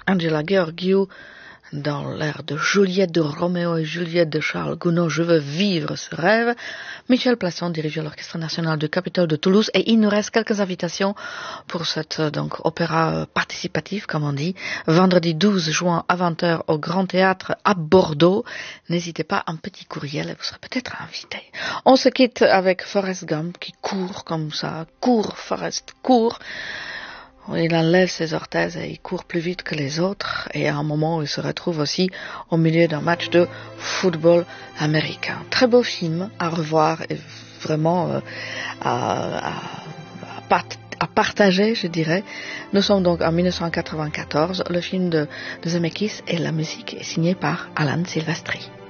Angela Gheorghiu dans l'air de Juliette de Roméo et Juliette de Charles Gounod, Je veux vivre ce rêve. Michel Plasson dirige l'Orchestre national du Capitole de Toulouse et il nous reste quelques invitations pour cette opéra participatif, comme on dit, vendredi 12 juin à 20h au Grand Théâtre à Bordeaux. N'hésitez pas, un petit courriel et vous serez peut-être invité. On se quitte avec Forrest Gump qui court comme ça, court Forrest, court. Il enlève ses orthèses et il court plus vite que les autres. Et à un moment, il se retrouve aussi au milieu d'un match de football américain. Très beau film à revoir et vraiment à partager, je dirais. Nous sommes donc en 1994. Le film de Zemeckis et la musique est signée par Alan Silvestri.